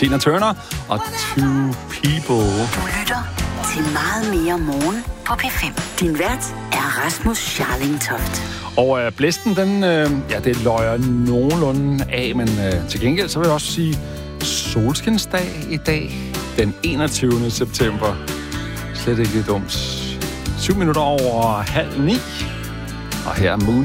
Tina Turner og Two People. Du lytter til Meget mere morgen på P5. Din vært er Rasmus Scharling Toft. Og blæsten, det løjer nogenlunde af, men til gengæld så vil jeg også sige solskinsdag i dag, den 21. september. Slet ikke dumt. 7 minutter over 8:30. Og her er Moon